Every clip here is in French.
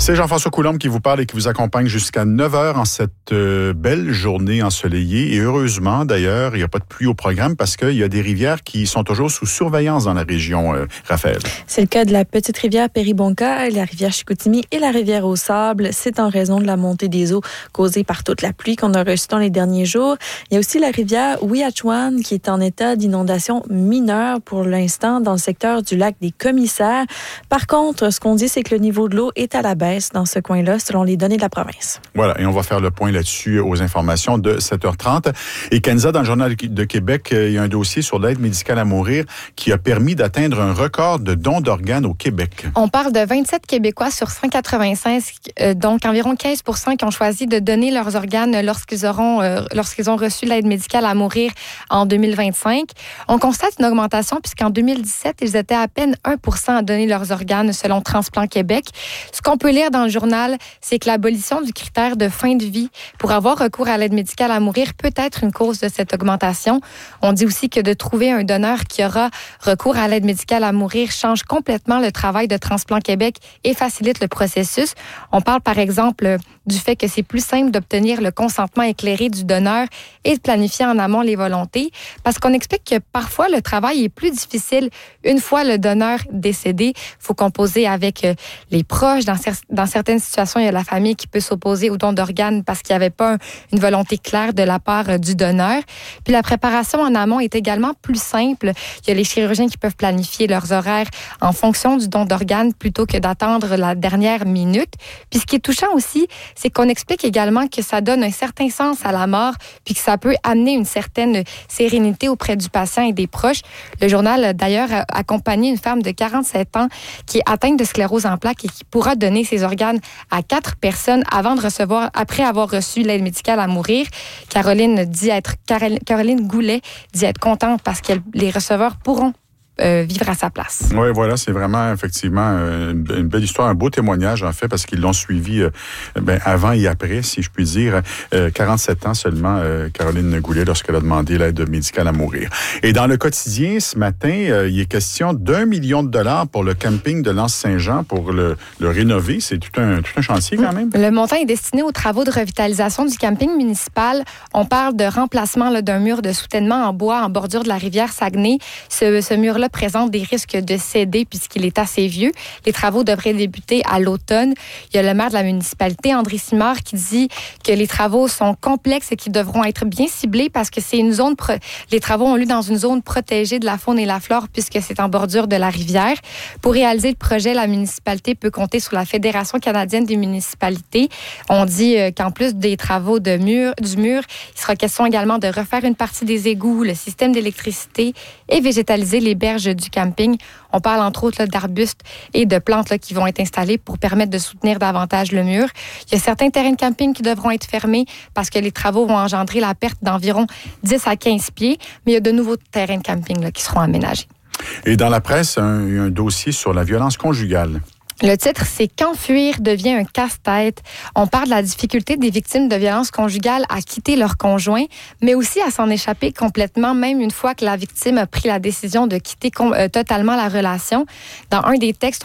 C'est Jean-François Coulombe qui vous parle et qui vous accompagne jusqu'à 9h en cette belle journée ensoleillée. Et heureusement, d'ailleurs, il n'y a pas de pluie au programme parce qu'il y a des rivières qui sont toujours sous surveillance dans la région, Raphaël. C'est le cas de la petite rivière Péribonka, la rivière Chicoutimi et la rivière au Sable. C'est en raison de la montée des eaux causée par toute la pluie qu'on a reçue dans les derniers jours. Il y a aussi la rivière Ouiachuan qui est en état d'inondation mineure pour l'instant dans le secteur du lac des Commissaires. Par contre, ce qu'on dit, c'est que le niveau de l'eau est à la baisse dans ce coin-là, selon les données de la province. Voilà, et on va faire le point là-dessus aux informations de 7h30. Et Kenza, dans le Journal de Québec, il y a un dossier sur l'aide médicale à mourir qui a permis d'atteindre un record de dons d'organes au Québec. On parle de 27 Québécois sur 196, donc environ 15% qui ont choisi de donner leurs organes lorsqu'ils ont reçu l'aide médicale à mourir en 2025. On constate une augmentation puisqu'en 2017, ils étaient à peine 1% à donner leurs organes selon Transplant Québec. Ce qu'on peut lire dans le journal, c'est que l'abolition du critère de fin de vie pour avoir recours à l'aide médicale à mourir peut être une cause de cette augmentation. On dit aussi que de trouver un donneur qui aura recours à l'aide médicale à mourir change complètement le travail de Transplant Québec et facilite le processus. On parle par exemple du fait que c'est plus simple d'obtenir le consentement éclairé du donneur et de planifier en amont les volontés, parce qu'on explique que parfois le travail est plus difficile une fois le donneur décédé. Il faut composer avec les proches. Dans certaines situations, il y a la famille qui peut s'opposer au don d'organes parce qu'il n'y avait pas une volonté claire de la part du donneur. Puis la préparation en amont est également plus simple. Il y a les chirurgiens qui peuvent planifier leurs horaires en fonction du don d'organes plutôt que d'attendre la dernière minute. Puis ce qui est touchant aussi, c'est qu'on explique également que ça donne un certain sens à la mort puis que ça peut amener une certaine sérénité auprès du patient et des proches. Le journal, d'ailleurs, a accompagné une femme de 47 ans qui est atteinte de sclérose en plaques et qui pourra donner ses organes à 4 personnes après avoir reçu l'aide médicale à mourir. Caroline Goulet dit être contente parce que les receveurs pourront vivre à sa place. Oui, voilà, c'est vraiment effectivement une belle histoire, un beau témoignage en fait, parce qu'ils l'ont suivi avant et après, si je puis dire. 47 ans seulement, Caroline Goulet, lorsqu'elle a demandé l'aide médicale à mourir. Et dans le quotidien, ce matin, il est question d'1 million de dollars pour le camping de l'Anse-Saint-Jean pour le rénover. C'est tout un chantier quand même. Le montant est destiné aux travaux de revitalisation du camping municipal. On parle de remplacement d'un mur de soutènement en bois en bordure de la rivière Saguenay. Ce mur-là présente des risques de céder puisqu'il est assez vieux. Les travaux devraient débuter à l'automne. Il y a le maire de la municipalité, André Simard, qui dit que les travaux sont complexes et qu'ils devront être bien ciblés parce que c'est une zone les travaux ont lieu dans une zone protégée de la faune et la flore puisque c'est en bordure de la rivière. Pour réaliser le projet, la municipalité peut compter sur la Fédération canadienne des municipalités. On dit qu'en plus des travaux du mur, il sera question également de refaire une partie des égouts, le système d'électricité et végétaliser les berges du camping. On parle entre autres d'arbustes et de plantes qui vont être installées pour permettre de soutenir davantage le mur. Il y a certains terrains de camping qui devront être fermés parce que les travaux vont engendrer la perte d'environ 10 à 15 pieds, mais il y a de nouveaux terrains de camping qui seront aménagés. Et dans la presse, il y a un dossier sur la violence conjugale. Le titre, c'est « Quand fuir devient un casse-tête ». On parle de la difficulté des victimes de violences conjugales à quitter leur conjoint, mais aussi à s'en échapper complètement, même une fois que la victime a pris la décision de quitter totalement la relation. Dans un des textes,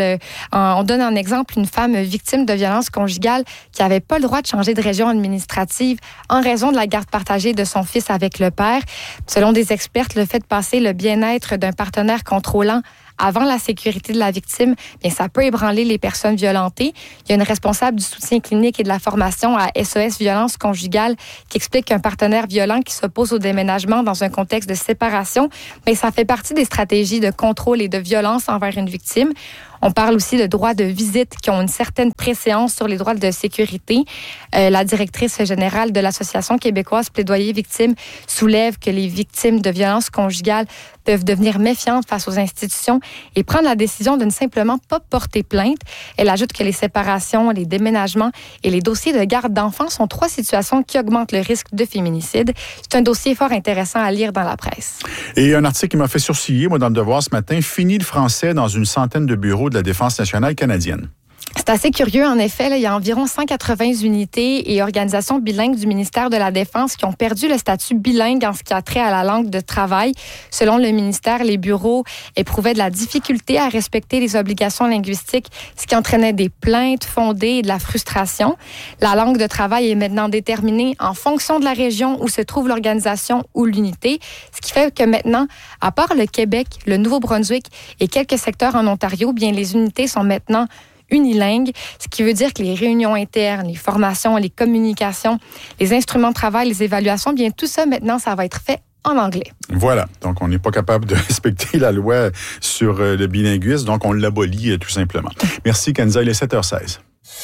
on donne en exemple une femme victime de violences conjugales qui n'avait pas le droit de changer de région administrative en raison de la garde partagée de son fils avec le père. Selon des experts, le fait de passer le bien-être d'un partenaire contrôlant avant la sécurité de la victime, bien, ça peut ébranler les personnes violentées. Il y a une responsable du soutien clinique et de la formation à SOS Violence conjugale qui explique qu'un partenaire violent qui s'oppose au déménagement dans un contexte de séparation, bien, ça fait partie des stratégies de contrôle et de violence envers une victime. On parle aussi de droits de visite qui ont une certaine préséance sur les droits de sécurité. La directrice générale de l'Association québécoise Plaidoyer Victimes soulève que les victimes de violences conjugales peuvent devenir méfiantes face aux institutions et prendre la décision de ne simplement pas porter plainte. Elle ajoute que les séparations, les déménagements et les dossiers de garde d'enfants sont 3 situations qui augmentent le risque de féminicide. C'est un dossier fort intéressant à lire dans la presse. Et un article qui m'a fait sourciller, moi, dans le Devoir ce matin, « Fini le français dans une centaine de bureaux de la Défense nationale canadienne ». C'est assez curieux, en effet. Là, il y a environ 180 unités et organisations bilingues du ministère de la Défense qui ont perdu le statut bilingue en ce qui a trait à la langue de travail. Selon le ministère, les bureaux éprouvaient de la difficulté à respecter les obligations linguistiques, ce qui entraînait des plaintes fondées et de la frustration. La langue de travail est maintenant déterminée en fonction de la région où se trouve l'organisation ou l'unité, ce qui fait que maintenant, à part le Québec, le Nouveau-Brunswick et quelques secteurs en Ontario, bien les unités sont maintenant unilingue, ce qui veut dire que les réunions internes, les formations, les communications, les instruments de travail, les évaluations, bien tout ça maintenant, ça va être fait en anglais. Voilà. Donc, on n'est pas capable de respecter la loi sur le bilinguisme, donc on l'abolit tout simplement. Merci, Kenza. Il est 7h16.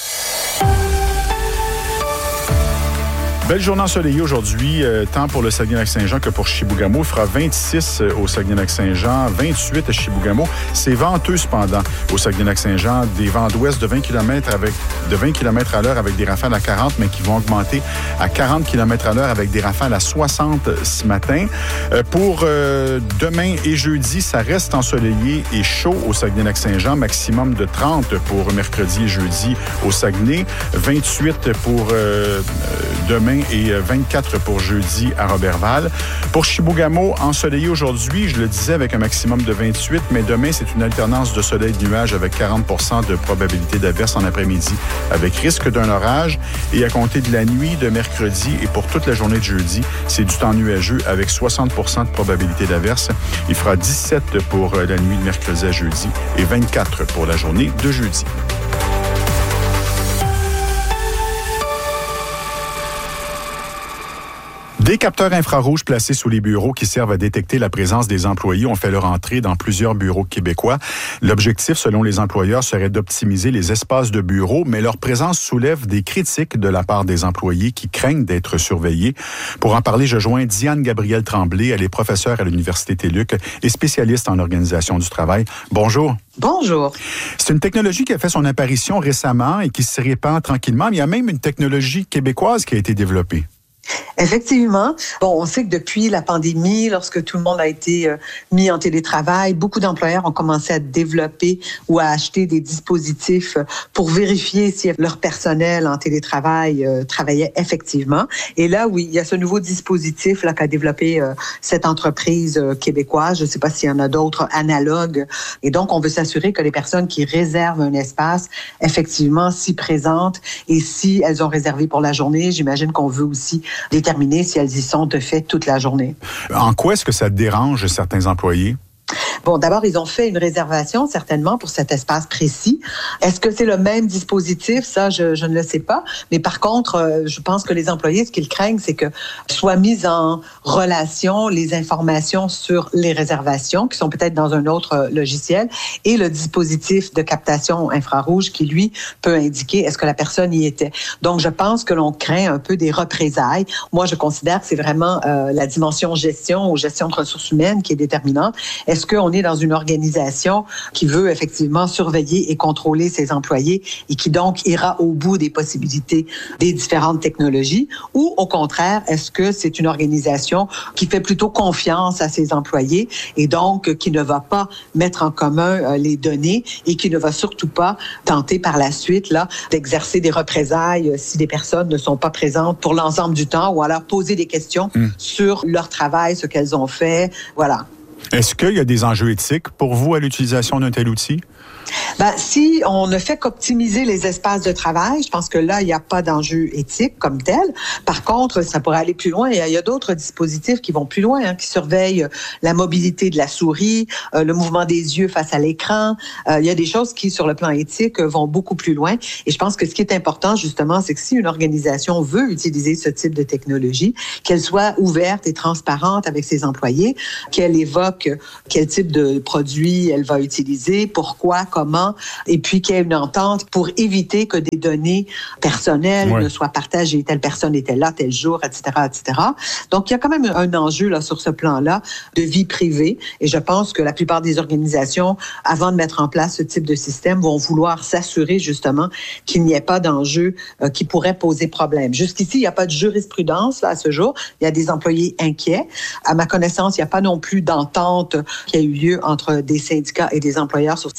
Belle journée ensoleillée aujourd'hui, tant pour le Saguenay-Lac-Saint-Jean que pour Chibougamau. Il fera 26 au Saguenay-Lac-Saint-Jean, 28 à Chibougamau. C'est venteux cependant au Saguenay-Lac-Saint-Jean, des vents d'ouest de 20 km à l'heure avec des rafales à 40, mais qui vont augmenter à 40 km à l'heure avec des rafales à 60 ce matin. Pour demain et jeudi, ça reste ensoleillé et chaud au Saguenay-Lac-Saint-Jean, maximum de 30 pour mercredi et jeudi au Saguenay, 28 pour demain et 24 pour jeudi à Roberval. Pour Chibougamau, ensoleillé aujourd'hui, je le disais, avec un maximum de 28, mais demain, c'est une alternance de soleil et de nuages avec 40 % de probabilité d'averse en après-midi, avec risque d'un orage. Et à compter de la nuit de mercredi et pour toute la journée de jeudi, c'est du temps nuageux avec 60 % de probabilité d'averse. Il fera 17 pour la nuit de mercredi à jeudi et 24 pour la journée de jeudi. Des capteurs infrarouges placés sous les bureaux qui servent à détecter la présence des employés ont fait leur entrée dans plusieurs bureaux québécois. L'objectif, selon les employeurs, serait d'optimiser les espaces de bureaux, mais leur présence soulève des critiques de la part des employés qui craignent d'être surveillés. Pour en parler, je joins Diane Gabrielle Tremblay. Elle est professeure à l'Université TÉLUQ et spécialiste en organisation du travail. Bonjour. Bonjour. C'est une technologie qui a fait son apparition récemment et qui se répand tranquillement, mais il y a même une technologie québécoise qui a été développée. Effectivement. Bon, on sait que depuis la pandémie, lorsque tout le monde a été mis en télétravail, beaucoup d'employeurs ont commencé à développer ou à acheter des dispositifs pour vérifier si leur personnel en télétravail travaillait effectivement. Et là, oui, il y a ce nouveau dispositif là qu'a développé cette entreprise québécoise. Je ne sais pas s'il y en a d'autres analogues. Et donc, on veut s'assurer que les personnes qui réservent un espace, effectivement, s'y présentent. Et si elles ont réservé pour la journée, j'imagine qu'on veut aussi déterminer si elles y sont de fait toute la journée. En quoi est-ce que ça dérange certains employés? Bon, d'abord, ils ont fait une réservation, certainement, pour cet espace précis. Est-ce que c'est le même dispositif? Ça, je ne le sais pas. Mais par contre, je pense que les employés, ce qu'ils craignent, c'est que soient mises en relation les informations sur les réservations, qui sont peut-être dans un autre logiciel, et le dispositif de captation infrarouge qui, lui, peut indiquer est-ce que la personne y était. Donc, je pense que l'on craint un peu des représailles. Moi, je considère que c'est vraiment la dimension gestion ou gestion de ressources humaines qui est déterminante. Est-ce qu'on est dans une organisation qui veut effectivement surveiller et contrôler ses employés et qui donc ira au bout des possibilités des différentes technologies, ou au contraire, est-ce que c'est une organisation qui fait plutôt confiance à ses employés et donc qui ne va pas mettre en commun les données et qui ne va surtout pas tenter par la suite là d'exercer des représailles si des personnes ne sont pas présentes pour l'ensemble du temps, ou alors poser des questions sur leur travail, ce qu'elles ont fait, voilà. Est-ce qu'il y a des enjeux éthiques pour vous à l'utilisation d'un tel outil? Ben, si on ne fait qu'optimiser les espaces de travail, je pense que là, il n'y a pas d'enjeu éthique comme tel. Par contre, ça pourrait aller plus loin. Il y a d'autres dispositifs qui vont plus loin, qui surveillent la mobilité de la souris, le mouvement des yeux face à l'écran. Il y a des choses qui, sur le plan éthique, vont beaucoup plus loin. Et je pense que ce qui est important, justement, c'est que si une organisation veut utiliser ce type de technologie, qu'elle soit ouverte et transparente avec ses employés, qu'elle évoque quel type de produit elle va utiliser, pourquoi, comment, et puis qu'il y ait une entente pour éviter que des données personnelles ne soient partagées. Telle personne était là, tel jour, etc., etc. Donc, il y a quand même un enjeu là sur ce plan-là de vie privée. Et je pense que la plupart des organisations, avant de mettre en place ce type de système, vont vouloir s'assurer justement qu'il n'y ait pas d'enjeu qui pourrait poser problème. Jusqu'ici, il n'y a pas de jurisprudence là, à ce jour. Il y a des employés inquiets. À ma connaissance, il n'y a pas non plus d'entente qui a eu lieu entre des syndicats et des employeurs sur cette question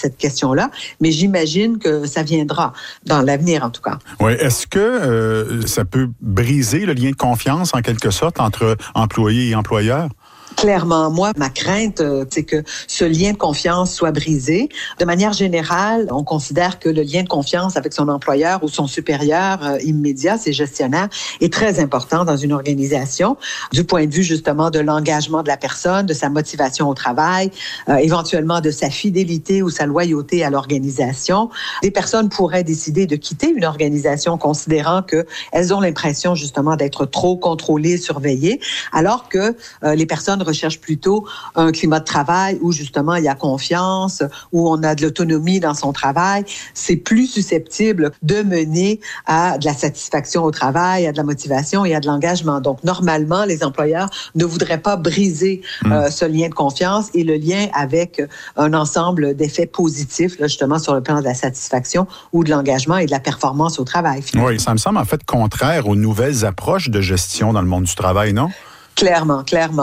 satisfaction-là, mais j'imagine que ça viendra dans l'avenir, en tout cas. Oui. Est-ce que ça peut briser le lien de confiance, en quelque sorte, entre employés et employeurs? Clairement, moi, ma crainte, c'est que ce lien de confiance soit brisé. De manière générale, on considère que le lien de confiance avec son employeur ou son supérieur immédiat, ses gestionnaires, est très important dans une organisation, du point de vue justement de l'engagement de la personne, de sa motivation au travail, éventuellement de sa fidélité ou sa loyauté à l'organisation. Des personnes pourraient décider de quitter une organisation considérant qu'elles ont l'impression justement d'être trop contrôlées, surveillées, alors que les personnes recherche plutôt un climat de travail où justement il y a confiance, où on a de l'autonomie dans son travail. C'est plus susceptible de mener à de la satisfaction au travail, à de la motivation et à de l'engagement. Donc normalement, les employeurs ne voudraient pas briser ce lien de confiance et le lien avec un ensemble d'effets positifs, là, justement sur le plan de la satisfaction ou de l'engagement et de la performance au travail. Finalement. Oui, ça me semble en fait contraire aux nouvelles approches de gestion dans le monde du travail, non? Clairement.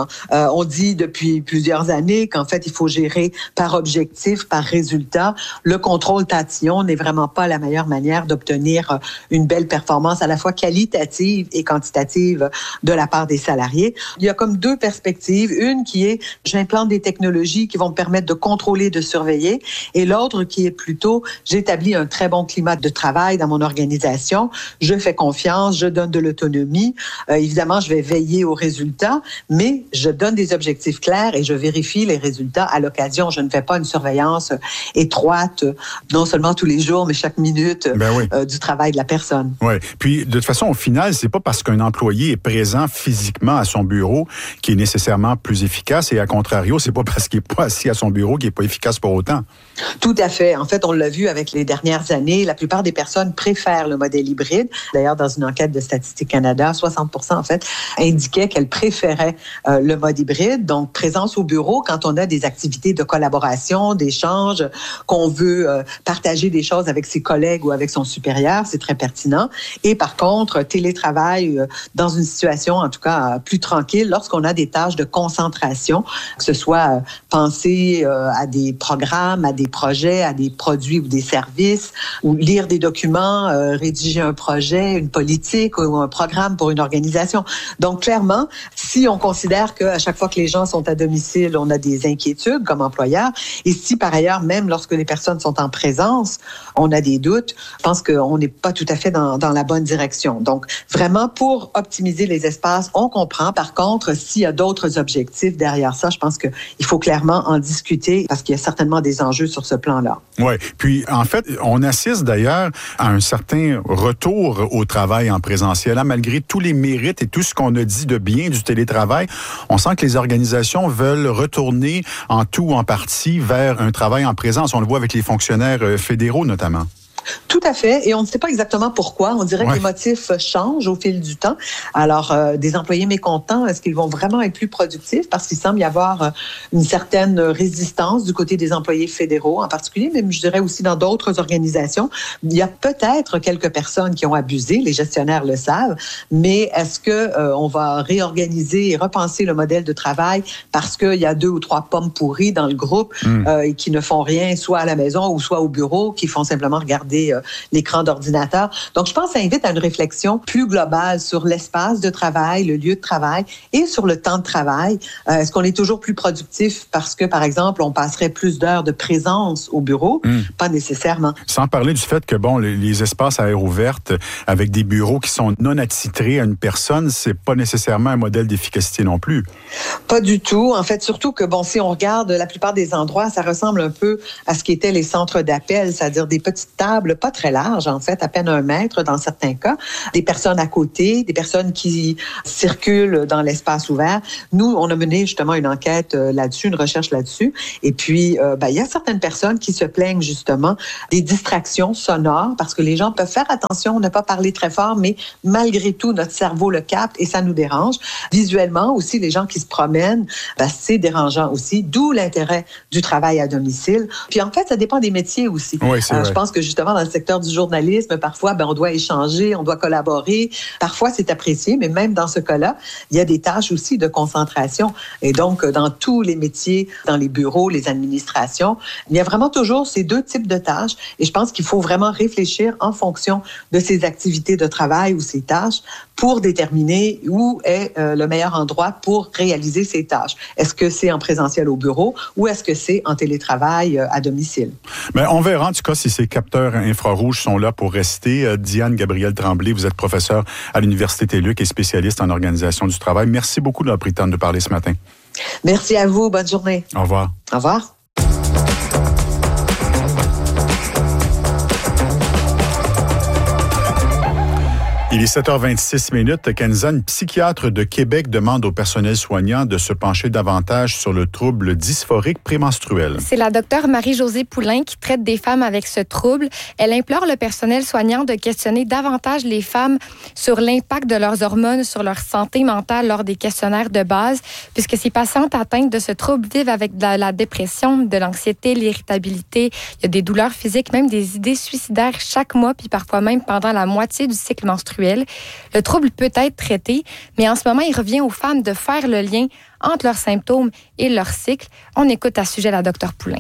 On dit depuis plusieurs années qu'en fait, il faut gérer par objectif, par résultat. Le contrôle tatillon n'est vraiment pas la meilleure manière d'obtenir une belle performance à la fois qualitative et quantitative de la part des salariés. Il y a comme deux perspectives. Une qui est, j'implante des technologies qui vont me permettre de contrôler, de surveiller. Et l'autre qui est plutôt, j'établis un très bon climat de travail dans mon organisation. Je fais confiance, je donne de l'autonomie. Évidemment, je vais veiller aux résultats. Mais je donne des objectifs clairs et je vérifie les résultats à l'occasion. Je ne fais pas une surveillance étroite, non seulement tous les jours, mais chaque minute du travail de la personne. Oui. Puis, de toute façon, au final, c'est pas parce qu'un employé est présent physiquement à son bureau qu'il est nécessairement plus efficace et à contrario, c'est pas parce qu'il est pas assis à son bureau qu'il est pas efficace pour autant. Tout à fait. En fait, on l'a vu avec les dernières années, la plupart des personnes préfèrent le modèle hybride. D'ailleurs, dans une enquête de Statistique Canada, 60% en fait indiquaient qu'elles préféraient le mode hybride, donc présence au bureau quand on a des activités de collaboration, d'échange, qu'on veut partager des choses avec ses collègues ou avec son supérieur, c'est très pertinent. Et par contre, télétravail dans une situation en tout cas plus tranquille lorsqu'on a des tâches de concentration, que ce soit penser à des programmes, à des projets, à des produits ou des services, ou lire des documents, rédiger un projet, une politique ou un programme pour une organisation. Donc clairement, si on considère qu'à chaque fois que les gens sont à domicile, on a des inquiétudes comme employeur, et si par ailleurs, même lorsque les personnes sont en présence, on a des doutes, je pense qu'on n'est pas tout à fait dans la bonne direction. Donc, vraiment, pour optimiser les espaces, on comprend. Par contre, s'il y a d'autres objectifs derrière ça, je pense qu'il faut clairement en discuter parce qu'il y a certainement des enjeux sur ce plan-là. Oui. Puis, en fait, on assiste d'ailleurs à un certain retour au travail en présentiel. Là, malgré tous les mérites et tout ce qu'on a dit de bien du télétravail, on sent que les organisations veulent retourner en tout ou en partie vers un travail en présence. On le voit avec les fonctionnaires fédéraux notamment. Tout à fait. Et on ne sait pas exactement pourquoi. On dirait que les motifs changent au fil du temps. Alors, des employés mécontents, est-ce qu'ils vont vraiment être plus productifs? Parce qu'il semble y avoir une certaine résistance du côté des employés fédéraux en particulier, mais je dirais aussi dans d'autres organisations. Il y a peut-être quelques personnes qui ont abusé, les gestionnaires le savent, mais est-ce que on va réorganiser et repenser le modèle de travail parce qu'il y a 2 ou 3 pommes pourries dans le groupe et qui ne font rien, soit à la maison ou soit au bureau, qui font simplement regarder l'écran d'ordinateur. Donc, je pense que ça invite à une réflexion plus globale sur l'espace de travail, le lieu de travail et sur le temps de travail. Est-ce qu'on est toujours plus productif parce que, par exemple, on passerait plus d'heures de présence au bureau? Pas nécessairement. Sans parler du fait que, bon, les espaces à air ouverte avec des bureaux qui sont non attitrés à une personne, c'est pas nécessairement un modèle d'efficacité non plus. Pas du tout. En fait, surtout que, bon, si on regarde la plupart des endroits, ça ressemble un peu à ce qu'étaient les centres d'appel, c'est-à-dire des petites tables pas très larges, en fait, à peine 1 mètre dans certains cas, des personnes à côté, des personnes qui circulent dans l'espace ouvert. Nous, on a mené justement une enquête là-dessus, une recherche là-dessus. Et puis, il y a certaines personnes qui se plaignent justement des distractions sonores parce que les gens peuvent faire attention, ne pas parler très fort, mais malgré tout, notre cerveau le capte et ça nous dérange. Visuellement aussi, les gens qui se promènent, c'est dérangeant aussi, d'où l'intérêt du travail à domicile. Puis en fait, ça dépend des métiers aussi. Oui, c'est vrai. Je pense que justement, dans le secteur du journalisme, parfois, on doit échanger, on doit collaborer. Parfois, c'est apprécié, mais même dans ce cas-là, il y a des tâches aussi de concentration. Et donc, dans tous les métiers, dans les bureaux, les administrations, il y a vraiment toujours ces deux types de tâches. Et je pense qu'il faut vraiment réfléchir en fonction de ces activités de travail ou ces tâches pour déterminer où est le meilleur endroit pour réaliser ces tâches. Est-ce que c'est en présentiel au bureau ou est-ce que c'est en télétravail à domicile? Mais on verra en tout cas si ces capteurs infrarouges sont là pour rester. Diane Gabrielle Tremblay, vous êtes professeure à l'Université TÉLUQ et spécialiste en organisation du travail. Merci beaucoup d'avoir pris le temps de parler ce matin. Merci à vous. Bonne journée. Au revoir. Au revoir. Il est 7h26. Kenza, une psychiatre de Québec demande au personnel soignant de se pencher davantage sur le trouble dysphorique prémenstruel. C'est la docteure Marie-Josée Poulain qui traite des femmes avec ce trouble. Elle implore le personnel soignant de questionner davantage les femmes sur l'impact de leurs hormones sur leur santé mentale lors des questionnaires de base, puisque ces patientes atteintes de ce trouble vivent avec de la dépression, de l'anxiété, l'irritabilité. Il y a des douleurs physiques, même des idées suicidaires chaque mois, puis parfois même pendant la moitié du cycle menstruel. Le trouble peut être traité, mais en ce moment, il revient aux femmes de faire le lien entre leurs symptômes et leur cycle. On écoute à ce sujet la docteure Poulain.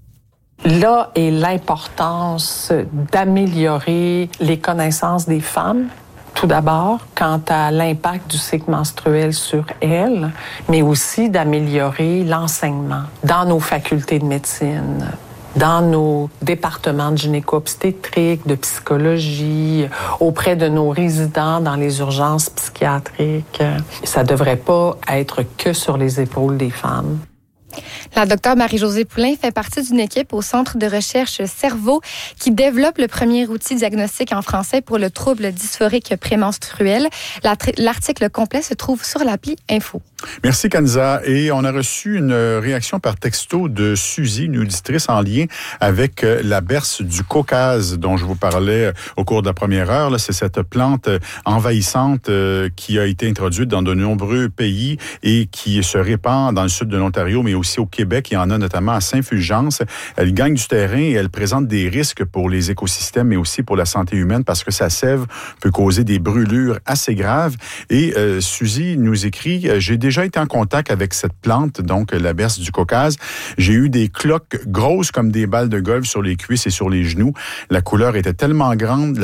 Là est l'importance d'améliorer les connaissances des femmes, tout d'abord, quant à l'impact du cycle menstruel sur elles, mais aussi d'améliorer l'enseignement dans nos facultés de médecine, dans nos départements de gynéco-obstétrique, de psychologie, auprès de nos résidents dans les urgences psychiatriques. Ça ne devrait pas être que sur les épaules des femmes. La docteure Marie-Josée Poulain fait partie d'une équipe au Centre de recherche Cerveau qui développe le premier outil diagnostique en français pour le trouble dysphorique prémenstruel. L'article complet se trouve sur l'appli Info. Merci, Kenza. Et on a reçu une réaction par texto de Suzy, une auditrice en lien avec la berce du Caucase dont je vous parlais au cours de la première heure. Là, c'est cette plante envahissante qui a été introduite dans de nombreux pays et qui se répand dans le sud de l'Ontario, mais aussi au Québec. Il y en a notamment à Saint-Fulgence. Elle gagne du terrain et elle présente des risques pour les écosystèmes, mais aussi pour la santé humaine parce que sa sève peut causer des brûlures assez graves. Et Suzy nous écrit, j'ai déjà été en contact avec cette plante, donc la berce du Caucase. J'ai eu des cloques grosses comme des balles de golf sur les cuisses et sur les genoux. La douleur était tellement grande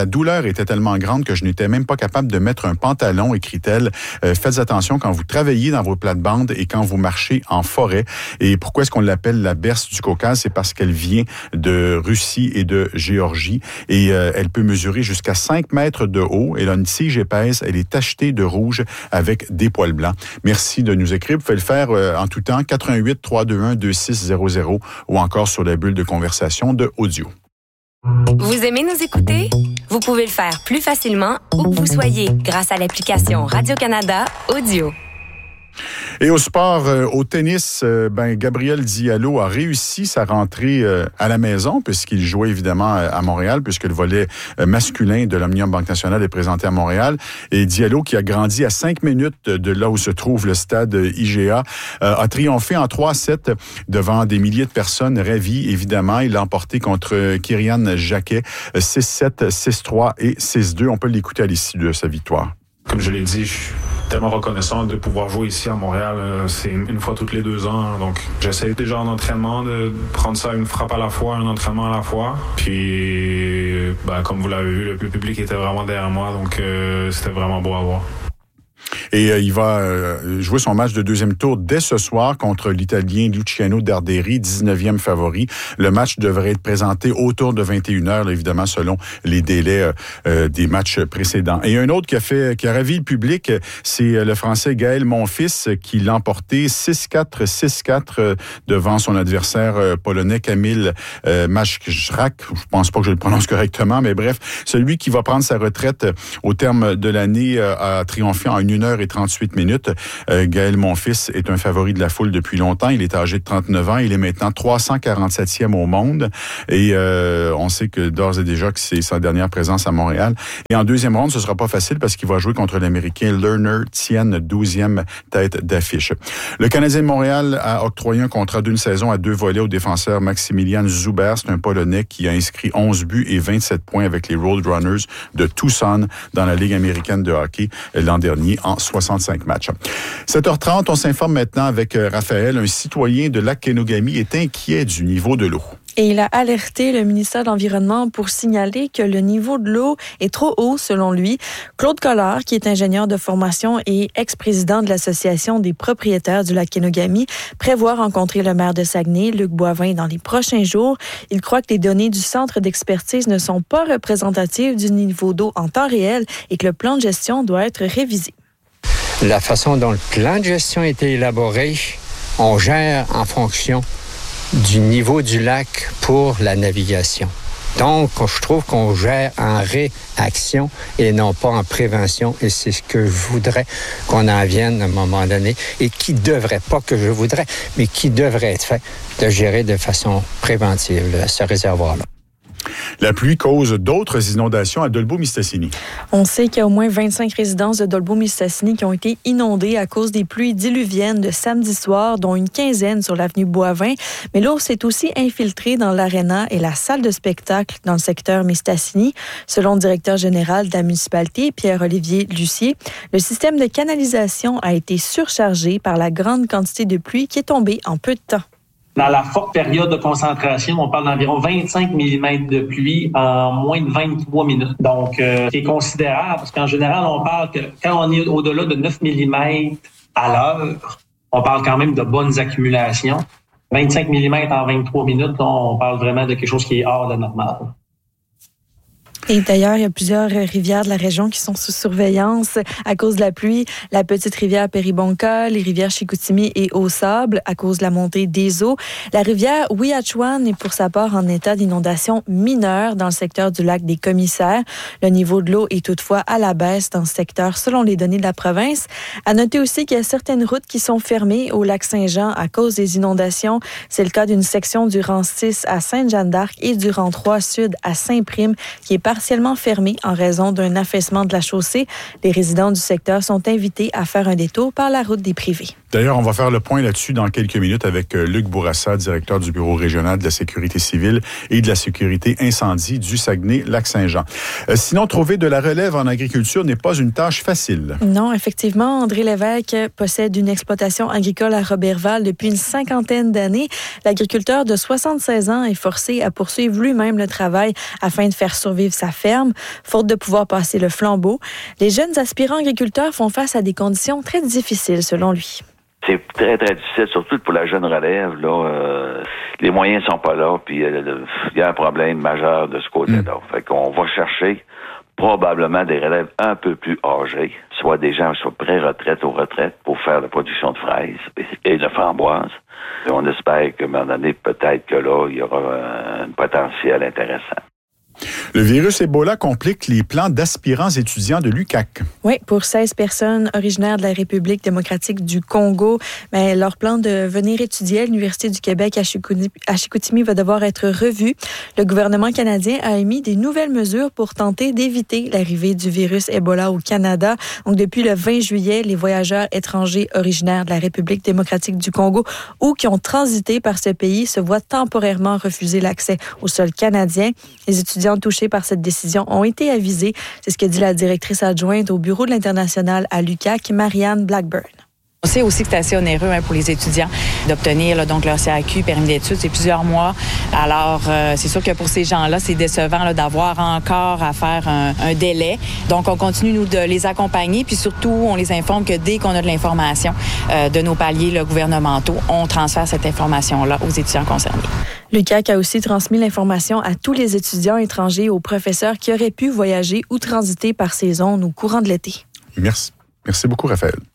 que je n'étais même pas capable de mettre un pantalon, écrit-elle. Faites attention quand vous travaillez dans vos plates-bandes et quand vous marchez en forêt. Et pourquoi est-ce qu'on l'appelle la berce du Caucase? C'est parce qu'elle vient de Russie et de Géorgie et elle peut mesurer jusqu'à 5 mètres de haut. Elle a une tige épaisse, elle est tachetée de rouge avec des poils blancs. Merci de nous écrire. Vous pouvez le faire en tout temps, 88 321 2600 ou encore sur la bulle de conversation de audio. Vous aimez nous écouter? Vous pouvez le faire plus facilement où que vous soyez grâce à l'application Radio-Canada Audio. Et au sport, au tennis, Gabriel Diallo a réussi sa rentrée à la maison puisqu'il jouait évidemment à Montréal puisque le volet masculin de l'Omnium Banque Nationale est présenté à Montréal. Et Diallo, qui a grandi à 5 minutes de là où se trouve le stade IGA, a triomphé en 3-7 devant des milliers de personnes ravies, évidemment. Il l'a emporté contre Kyrian Jacquet, 6-7, 6-3 et 6-2. On peut l'écouter à l'issue de sa victoire. Comme je l'ai dit, je suis tellement reconnaissant de pouvoir jouer ici à Montréal. C'est une fois toutes les 2 ans. Donc, j'essaie déjà en entraînement de prendre ça une frappe à la fois, un entraînement à la fois. Puis, comme vous l'avez vu, le public était vraiment derrière moi. Donc, c'était vraiment beau à voir. Et il va jouer son match de deuxième tour dès ce soir contre l'Italien Luciano Darderi, 19e favori. Le match devrait être présenté autour de 21h, évidemment, selon les délais des matchs précédents. Et un autre qui a ravi le public, c'est le Français Gaël Monfils qui l'a emporté 6-4, 6-4 devant son adversaire polonais Kamil Majchrak. Je pense pas que je le prononce correctement, mais bref, celui qui va prendre sa retraite au terme de l'année a triomphé en 1h 2h38. Gaël Monfils est un favori de la foule depuis longtemps. Il est âgé de 39 ans. Il est maintenant 347e au monde. Et on sait que d'ores et déjà que c'est sa dernière présence à Montréal. Et en deuxième ronde, ce sera pas facile parce qu'il va jouer contre l'Américain Lerner Tien, 12e tête d'affiche. Le Canadien de Montréal a octroyé un contrat d'une saison à 2 volets au défenseur Maximilian Zuber. C'est un Polonais qui a inscrit 11 buts et 27 points avec les Roadrunners de Tucson dans la Ligue américaine de hockey l'an dernier en 65 matchs. 7h30, on s'informe maintenant avec Raphaël. Un citoyen de Lac-Kenogami est inquiet du niveau de l'eau. Et il a alerté le ministère de l'Environnement pour signaler que le niveau de l'eau est trop haut, selon lui. Claude Collard, qui est ingénieur de formation et ex-président de l'Association des propriétaires du Lac-Kenogami, prévoit rencontrer le maire de Saguenay, Luc Boivin, dans les prochains jours. Il croit que les données du centre d'expertise ne sont pas représentatives du niveau d'eau en temps réel et que le plan de gestion doit être révisé. La façon dont le plan de gestion a été élaboré, on gère en fonction du niveau du lac pour la navigation. Donc, je trouve qu'on gère en réaction et non pas en prévention. Et c'est ce que je voudrais qu'on en vienne à un moment donné et qui devrait, pas que je voudrais, mais qui devrait être fait de gérer de façon préventive ce réservoir-là. La pluie cause d'autres inondations à Dolbeau-Mistassini. On sait qu'il y a au moins 25 résidences de Dolbeau-Mistassini qui ont été inondées à cause des pluies diluviennes de samedi soir, dont une quinzaine sur l'avenue Boivin. Mais l'eau s'est aussi infiltrée dans l'aréna et la salle de spectacle dans le secteur Mistassini. Selon le directeur général de la municipalité, Pierre-Olivier Lucier, le système de canalisation a été surchargé par la grande quantité de pluie qui est tombée en peu de temps. Dans la forte période de concentration, on parle d'environ 25 mm de pluie en moins de 23 minutes. Donc, c'est considérable parce qu'en général, on parle que quand on est au-delà de 9 mm à l'heure, on parle quand même de bonnes accumulations. 25 mm en 23 minutes, on parle vraiment de quelque chose qui est hors de normal. Et d'ailleurs, il y a plusieurs rivières de la région qui sont sous surveillance à cause de la pluie. La petite rivière Péribonka, les rivières Chicoutimi et Au-Sable à cause de la montée des eaux. La rivière Ouiachuan est pour sa part en état d'inondation mineure dans le secteur du lac des Commissaires. Le niveau de l'eau est toutefois à la baisse dans ce secteur selon les données de la province. À noter aussi qu'il y a certaines routes qui sont fermées au lac Saint-Jean à cause des inondations. C'est le cas d'une section du rang 6 à Sainte-Jeanne-d'Arc et du rang 3 sud à Saint-Prime qui est partiellement fermé en raison d'un affaissement de la chaussée. Les résidents du secteur sont invités à faire un détour par la route des privés. D'ailleurs, on va faire le point là-dessus dans quelques minutes avec Luc Bourassa, directeur du Bureau régional de la sécurité civile et de la sécurité incendie du Saguenay-Lac-Saint-Jean. Sinon, trouver de la relève en agriculture n'est pas une tâche facile. Non, effectivement, André Lévesque possède une exploitation agricole à Roberval depuis une 50aine d'années. L'agriculteur de 76 ans est forcé à poursuivre lui-même le travail afin de faire survivre sa ferme, faute de pouvoir passer le flambeau. Les jeunes aspirants agriculteurs font face à des conditions très difficiles, selon lui. C'est très, très difficile, surtout pour la jeune relève. Là, les moyens sont pas là, puis il y a un problème majeur de ce côté-là. Fait qu'on va chercher probablement des relèves un peu plus âgés, soit des gens sur pré-retraite ou retraite pour faire la production de fraises et de framboises. Et on espère qu'à un moment donné, peut-être que là, il y aura un potentiel intéressant. Le virus Ebola complique les plans d'aspirants étudiants de l'UQAC. Oui, pour 16 personnes originaires de la République démocratique du Congo, mais leur plan de venir étudier à l'Université du Québec à Chicoutimi va devoir être revu. Le gouvernement canadien a émis des nouvelles mesures pour tenter d'éviter l'arrivée du virus Ebola au Canada. Donc, depuis le 20 juillet, les voyageurs étrangers originaires de la République démocratique du Congo ou qui ont transité par ce pays se voient temporairement refuser l'accès au sol canadien. Les étudiants touchés par cette décision ont été avisés. C'est ce que dit la directrice adjointe au bureau de l'International à l'UQAC, Marianne Blackburn. On sait aussi que c'est assez onéreux pour les étudiants d'obtenir donc leur CAQ, permis d'études, c'est plusieurs mois. Alors, c'est sûr que pour ces gens-là, c'est décevant d'avoir encore à faire un délai. Donc, on continue, nous, de les accompagner. Puis surtout, on les informe que dès qu'on a de l'information de nos paliers gouvernementaux, on transfère cette information-là aux étudiants concernés. L'UQAC a aussi transmis l'information à tous les étudiants étrangers et aux professeurs qui auraient pu voyager ou transiter par ces zones au courant de l'été. Merci. Merci beaucoup, Raphaël.